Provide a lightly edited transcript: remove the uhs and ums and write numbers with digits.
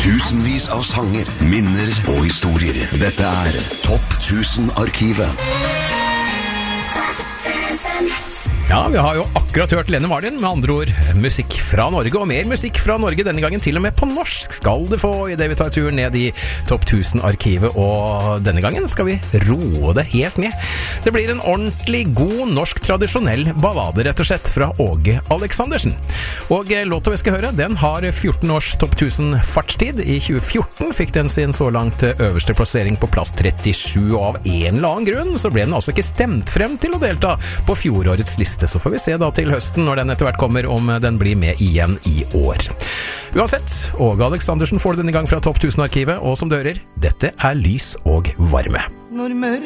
Tusenvis av sanger, minner og historier. Dette Topp 1000-arkivet. Ja, vi har jo akkurat hørt Lene Martin, med andre ord musikk fra Norge, og mer musikk fra Norge denne gangen til og med på norsk skal du få I det vi tar turen ned I Topp 1000-arkivet, og denne gangen skal vi roe det helt ned. Det blir en ordentlig god norsk tradisjonell ballade rett og slett fra Åge Aleksandersen. Og låta vi skal høre, den har 14 års Topp 1000 fartstid. I 2014 fikk den sin så langt øverste plassering på plass 37, og av en eller annen grunn så ble den altså ikke stemt frem til å delta på fjorårets liste. Så får vi se da til høsten når den etter hvert kommer om den blir med igjen I år. Uansett, Åge Aleksandersen får det denne gang fra Topp 1000-arkivet, og som du hører, dette Lys og varme. Når mørket